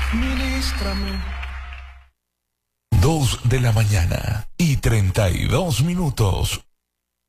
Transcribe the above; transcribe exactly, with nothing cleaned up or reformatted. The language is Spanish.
Ministrame. Dos de la mañana y treinta y dos minutos.